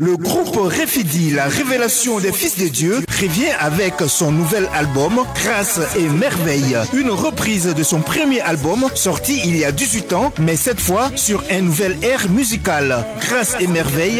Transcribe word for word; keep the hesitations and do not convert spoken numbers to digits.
Le groupe Refidi, la révélation des fils de Dieu, revient avec son nouvel album Grâce et Merveille. Une reprise de son premier album sorti il y a dix-huit ans, mais cette fois sur un nouvel air musical. Grâce et Merveille